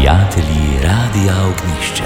Prijatelji Radia Ognišče.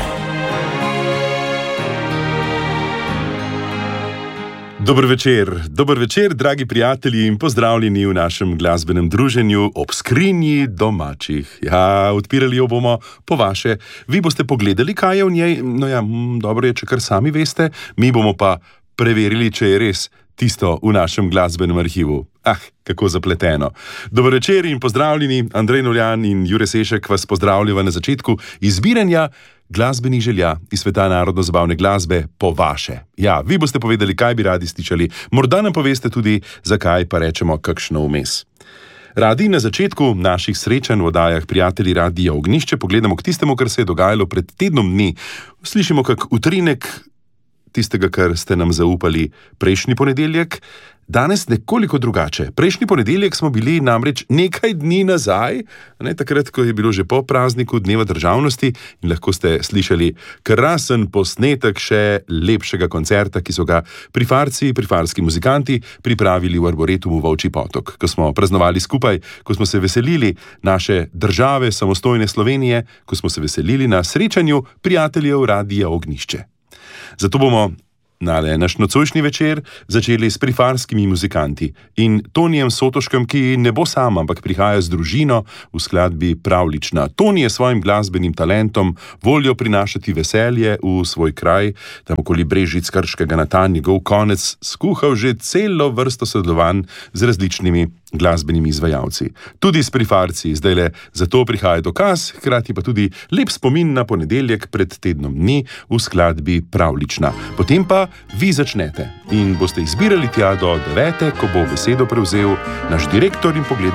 Dober večer, dragi prijatelji, in pozdravljeni v našem glasbenem druženju ob skrinji domačih. Ja, odpirali jo bomo po vaše. Vi boste pogledali, kaj je v njej. No ja, dobro je, če kar sami veste. Mi bomo pa preverili, če je res tisto v našem glasbenem arhivu. Kako zapleteno. Dober večer in pozdravljeni. Andrej Noljan in Jure Sešek vas pozdravljava na začetku izbiranja glasbenih želja iz sveta narodno-zabavne glasbe po vaše. Ja, vi boste povedali, kaj bi radi slišali. Morda nam poveste tudi, zakaj pa rečemo kakšno vmes. Radi na začetku naših srečanj v oddajah Prijatelji Radia Ognišče pogledamo k tistemu, kar se je dogajalo pred tednom dni. Slišimo kak utrinek tistega, kar ste nam zaupali prejšnji ponedeljek. Danes nekoliko drugače. Prejšnji ponedeljek smo bili namreč nekaj dni nazaj, takrat, ko je bilo že po prazniku Dneva državnosti, in lahko ste slišali krasen posnetek še lepšega koncerta, ki so ga prifarski muzikanti pripravili v Arboretumu Volčji Potok, ko smo praznovali skupaj, ko smo se veselili naše države, samostojne Slovenije, ko smo se veselili na srečanju Prijateljev Radia Ognišče. Zato bomo naš nocojšnji večer začeli s prifarskimi muzikanti in Tonijem Sotoškem, ki ne bo sam, ampak prihaja z družino v skladbi Pravlična. Toni je svojim glasbenim talentom, voljo prinašati veselje v svoj kraj, tam okoli Brežic Krškega na ta njegov konec, skuhal že celo vrsto sodelovanj z različnimi glasbenimi izvajalci. Tudi s prifarci zdajle zato prihaja dokaz, hkrati pa tudi lep spomin na ponedeljek pred tednom dni v skladbi Pravlična. Potem pa vi začnete in boste izbirali tja do 9, ko bo besedo prevzel naš direktor in pogledal